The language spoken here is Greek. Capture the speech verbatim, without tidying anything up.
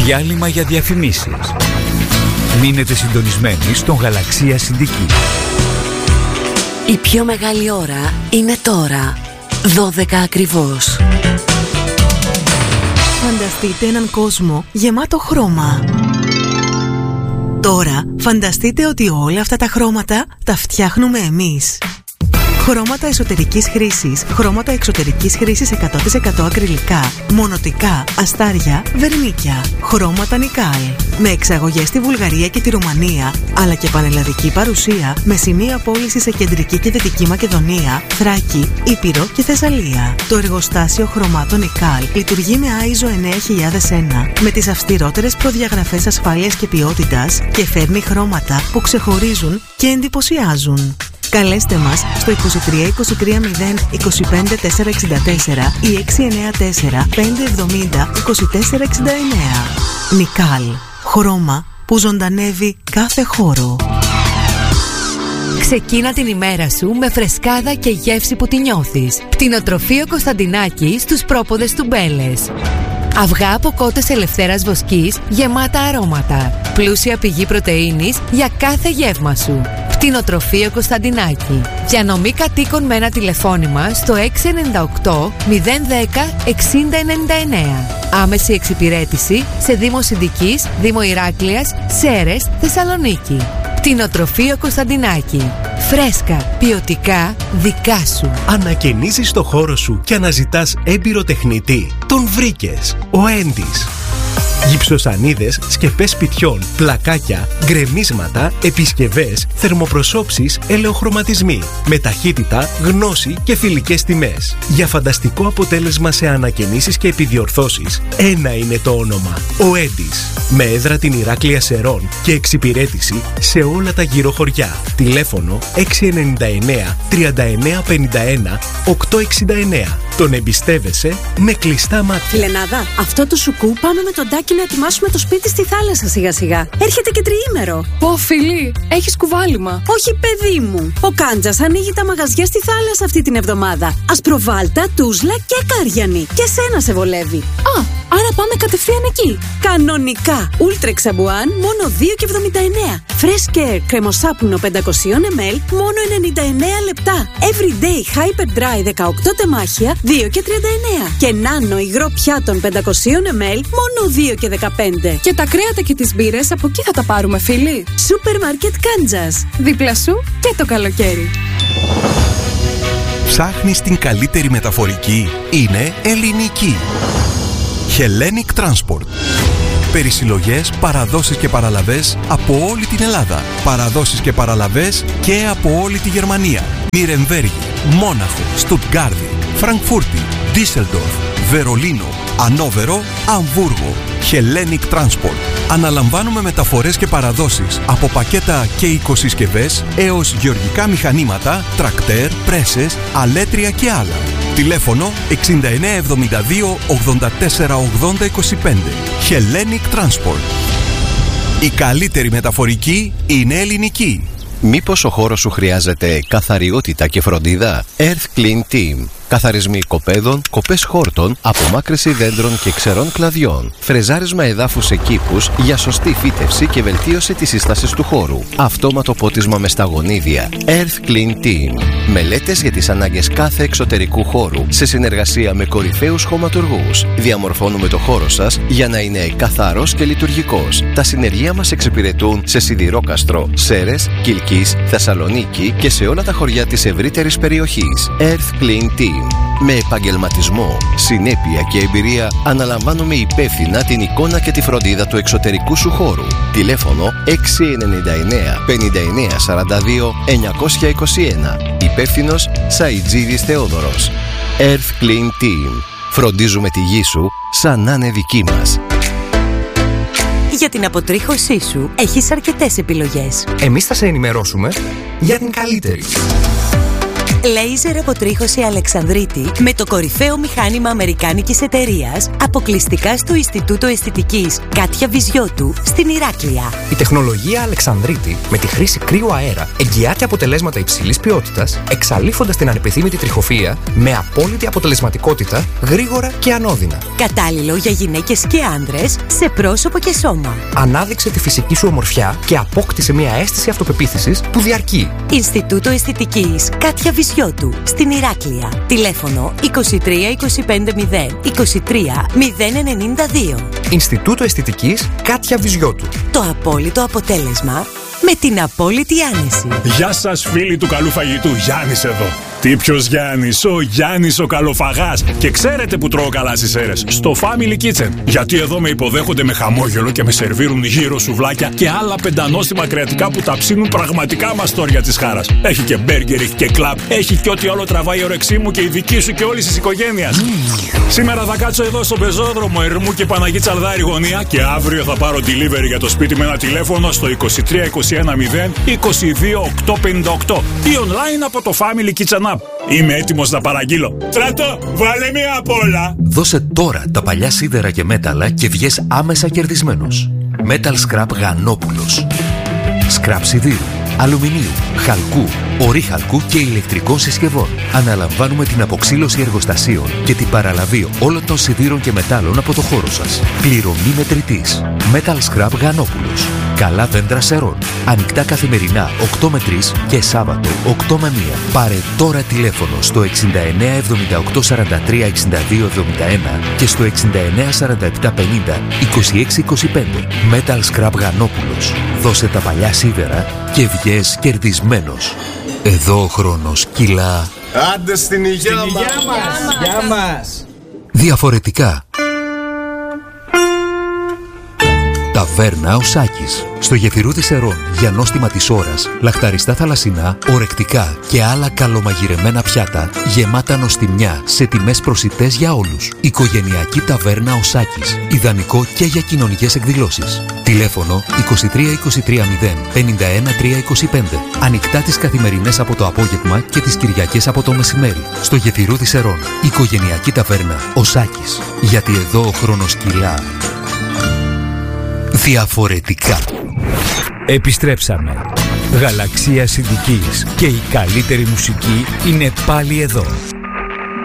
Διάλειμμα για διαφημίσεις. Μείνετε συντονισμένοι στον Γαλαξία Συνδική. Η πιο μεγάλη ώρα είναι τώρα. δώδεκα ακριβώς. Φανταστείτε έναν κόσμο γεμάτο χρώμα. Τώρα φανταστείτε ότι όλα αυτά τα χρώματα τα φτιάχνουμε εμείς. Χρώματα εσωτερικής χρήσης, χρώματα εξωτερικής χρήσης εκατό τοις εκατό ακριλικά, μονοτικά, αστάρια, βερμίκια. Χρώματα Νικάλ. Με εξαγωγές στη Βουλγαρία και τη Ρουμανία, αλλά και πανελλαδική παρουσία με σημεία πώληση σε κεντρική και δυτική Μακεδονία, Θράκη, Ήπειρο και Θεσσαλία. Το εργοστάσιο χρωμάτων Νικάλ λειτουργεί με άιζο εννέα χιλιάδες ένα, με τις αυστηρότερες προδιαγραφές ασφάλειας και ποιότητας και φέρνει χρώματα που ξεχωρίζουν και εντυπωσιάζουν. Καλέστε μας στο είκοσι τρία είκοσι τρία μηδέν είκοσι πέντε τετρακόσια εξήντα τέσσερα ή έξι εννέα τέσσερα πέντε εβδομήντα είκοσι τέσσερα εξήντα εννέα. Νικάλ. Χρώμα που ζωντανεύει κάθε χώρο. Ξεκίνα την ημέρα σου με φρεσκάδα και γεύση που τη νιώθεις. Κτηνοτροφείο Κωνσταντινάκη στους πρόποδες του Μπέλες. Αυγά από κότες ελευθέρας βοσκής γεμάτα αρώματα. Πλούσια πηγή πρωτεΐνης για κάθε γεύμα σου. Κτηνοτροφείο Κωνσταντινάκη. Διανομή κατοίκων με ένα τηλεφώνημα στο έξι εννιά οκτώ μηδέν ένα μηδέν εξήντα ενενήντα εννέα. Άμεση εξυπηρέτηση σε Δήμο Συνδικής, Δήμο Ηράκλειας, Σέρρες, Θεσσαλονίκη. Κτηνοτροφείο Κωνσταντινάκη. Φρέσκα, ποιοτικά, δικά σου. Ανακαινίζεις το χώρο σου και αναζητάς έμπειρο τεχνητή. Τον βρήκες. Ο Έντις. Γυψοσανίδες, σκεπές σπιτιών, πλακάκια, γκρεμίσματα, επισκευές, θερμοπροσώψεις, ελαιοχρωματισμοί. Με ταχύτητα, γνώση και φιλικές τιμές. Για φανταστικό αποτέλεσμα σε ανακαινήσεις και επιδιορθώσεις, ένα είναι το όνομα. Ο Έντις. Με έδρα την Ηράκλεια Σερών και εξυπηρέτηση σε όλα τα γύρω χωριά. Τηλέφωνο έξι εννιά εννέα τριάντα εννέα πενήντα ένα οκτακόσια εξήντα εννέα. Τον εμπιστεύεσαι με κλειστά μάτια. Λενάδα, αυτό το σουκού πάμε με τον Τάκη να ετοιμάσουμε το σπίτι στη θάλασσα σιγά σιγά. Έρχεται και τριήμερο. Πω φίλη, έχεις κουβάλιμα. Όχι παιδί μου. Ο Κάντζας ανοίγει τα μαγαζιά στη θάλασσα αυτή την εβδομάδα. Ασπροβάλτα, Τούσλα και Κάριανη. Και σένα σε βολεύει. Α, άρα πάμε κατευθείαν εκεί. Κανονικά. Ούλτρεξ Σαμπουάν μόνο δύο και εβδομήντα εννέα. Φρέσκερ κρεμοσάπνο πεντακόσια μιλιλίτρων μόνο ενενήντα εννέα λεπτά. Everyday Hyper Dry δεκαοκτώ τεμάχια δύο και τριάντα εννέα. Και Nano υγρό πιάτων πεντακόσια μιλιλίτρων μόνο δύο και δεκαπέντε. Και τα κρέατα και τις μπύρες από εκεί θα τα πάρουμε φίλοι. Σούπερ Μάρκετ Κάντζας. Δίπλα σου και το καλοκαίρι. Ψάχνεις την καλύτερη μεταφορική? Είναι ελληνική. Hellenic Transport. Περισυλλογές, παραδόσεις και παραλαβές από όλη την Ελλάδα. Παραδόσεις και παραλαβές και από όλη τη Γερμανία. Νιρεμβέργη, Μόναχο, Στουτγκάρδη, Φραγκφούρτη, Ντίσελντορφ, Βερολίνο, Ανόβερο, Αμβούργο. Hellenic Transport. Αναλαμβάνουμε μεταφορές και παραδόσεις από πακέτα και οικοσυσκευές έως γεωργικά μηχανήματα, τρακτέρ, πρέσες, αλέτρια και άλλα. Τηλέφωνο εξήντα εννέα εβδομήντα δύο ογδόντα τέσσερα ογδόντα είκοσι πέντε. Hellenic Transport. Η καλύτερη μεταφορική είναι ελληνική. Μήπως ο χώρος σου χρειάζεται καθαριότητα και φροντίδα? Earth Clean Team. Καθαρισμοί οικοπαίδων, κοπές χόρτων, απομάκρυνση δέντρων και ξερών κλαδιών. Φρεζάρισμα εδάφους σε κήπους για σωστή φύτευση και βελτίωση της σύστασης του χώρου. Αυτόματο πότισμα με σταγονίδια. Earth Clean Team. Μελέτες για τις ανάγκες κάθε εξωτερικού χώρου σε συνεργασία με κορυφαίους χωματουργούς. Διαμορφώνουμε το χώρο σας για να είναι καθαρός και λειτουργικός. Τα συνεργεία μας εξυπηρετούν σε Σιδηρόκαστρο, Σέρρες, Κιλκής, Θεσσαλονίκη και σε όλα τα χωριά της ευρύτερης περιοχής. Earth Clean Team. Με επαγγελματισμό, συνέπεια και εμπειρία αναλαμβάνουμε υπεύθυνα την εικόνα και τη φροντίδα του εξωτερικού σου χώρου. Τηλέφωνο έξι εννιά εννέα πενήντα εννέα σαράντα δύο εννιακόσια είκοσι ένα. Υπεύθυνος Σαϊτζίδης Θεόδωρος. Earth Clean Team. Φροντίζουμε τη γη σου σαν να είναι δική μας. Για την αποτρίχωσή σου έχεις αρκετές επιλογές. Εμείς θα σε ενημερώσουμε για την καλύτερη. Λέιζερ αποτρίχωση Αλεξανδρίτη με το κορυφαίο μηχάνημα αμερικάνικης εταιρείας, αποκλειστικά στο Ινστιτούτο Αισθητικής Κάτια Βυζιώτου στην Ηράκλεια. Η τεχνολογία Αλεξανδρίτη με τη χρήση κρύου αέρα εγγυάται αποτελέσματα υψηλής ποιότητας, εξαλείφοντας την ανεπιθύμητη τριχοφυΐα με απόλυτη αποτελεσματικότητα, γρήγορα και ανώδυνα. Κατάλληλο για γυναίκες και άνδρες σε πρόσωπο και σώμα. Ανάδειξε τη φυσική σου ομορφιά και απόκτησε μια αίσθηση αυτοπεποίθησης που διαρκεί. Ινστιτούτο Αισθητικής Κάτια Βυζιώτου στην Ηράκλεια. Τηλέφωνο είκοσι τρία είκοσι πέντε μηδέν είκοσι τρία μηδέν ενενήντα δύο. Ινστιτούτο Αισθητικής Κάτια Βυζιώτου. Το απόλυτο αποτέλεσμα με την απόλυτη άνεση. Γεια σας φίλοι του καλού φαγητού, Γιάννης εδώ. Τι ποιος Γιάννης, ο Γιάννης ο καλοφαγάς. Και ξέρετε που τρώω καλά στις αίρες? Στο Family Kitchen. Γιατί εδώ με υποδέχονται με χαμόγελο και με σερβίρουν γύρω σουβλάκια και άλλα πεντανόστιμα κρεατικά που τα ψήνουν πραγματικά μαστόρια της χάρας. Έχει και μπέργκερ, έχει και κλαμπ, έχει και ό,τι όλο τραβάει η όρεξή μου και η δική σου και όλης της οικογένειας. Mm. Σήμερα θα κάτσω εδώ στο πεζόδρομο Ερμού και Παναγή Τσαλδάρη γωνία και αύριο θα πάρω delivery για το σπίτι με ένα τηλέφωνο στο είκοσι τρία είκοσι ένα μηδέν είκοσι δύο οκτακόσια πενήντα οκτώ ή online από το Family Kitchen App. Είμαι έτοιμος να παραγγείλω. Στράτο, βάλε μία απ' όλα. Δώσε τώρα τα παλιά σίδερα και μέταλλα και βγες άμεσα κερδισμένος. Metal Scrap Γανόπουλος. Σκραπ σιδήρου, αλουμινίου, χαλκού, ορύχαλκου και ηλεκτρικών συσκευών. Αναλαμβάνουμε την αποξήλωση εργοστασίων και την παραλαβή όλων των σιδήρων και μετάλλων από το χώρο σας. Πληρωμή μετρητής. Metal Scrap Γανόπουλος. Καλά δέντρα Σερών. Ανοιχτά καθημερινά οκτώ με τρεις και Σάββατο οκτώ με μία. Πάρε τώρα τηλέφωνο στο εξήντα εννέα εβδομήντα οκτώ σαράντα τρία εξήντα δύο εβδομήντα ένα και στο εξήντα εννέα σαράντα επτά πενήντα είκοσι έξι είκοσι πέντε. Metal Scrap Γανόπουλος. Δώσε τα παλιά σίδερα και βγες κερδισμένος. Εδώ ο χρόνος κυλά. Άντε στην υγεία μας. Γεια μας. Διαφορετικά. Ταβέρνα ο Σάκης. Στο γεφυρούδι Σερών για νόστιμα της ώρας, λαχταριστά θαλασσινά, ορεκτικά και άλλα καλομαγειρεμένα πιάτα γεμάτα νοστιμιά σε τιμές προσιτές για όλους. Οικογενειακή ταβέρνα ο Σάκης. Ιδανικό και για κοινωνικές εκδηλώσεις. Τηλέφωνο είκοσι τρία είκοσι τρία μηδέν πενήντα ένα τρία είκοσι πέντε. Ανοιχτά τις καθημερινές από το απόγευμα και τις Κυριακές από το μεσημέρι. Στο γεφυρούδι Σερών. Οικογενειακή ταβέρνα ο Σάκης. Γιατί εδώ ο χρόνος κυλά. Διαφορετικά. Επιστρέψαμε. Γαλαξία Συνδικής και η καλύτερη μουσική είναι πάλι εδώ.